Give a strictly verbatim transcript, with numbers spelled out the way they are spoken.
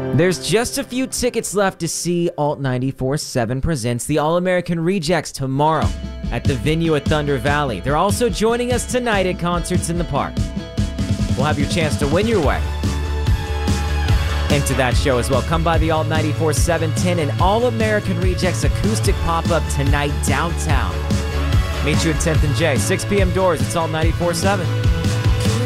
There's just a few tickets left to see Alt ninety-four point seven presents the All-American Rejects tomorrow at the venue at Thunder Valley. They're also joining us tonight at Concerts in the Park. We'll have your chance to win your way into that show as well. Come by the Alt ninety-four point seven ten and All-American Rejects acoustic pop-up tonight downtown. Meet you at tenth and J. six p.m. doors. It's Alt ninety-four point seven.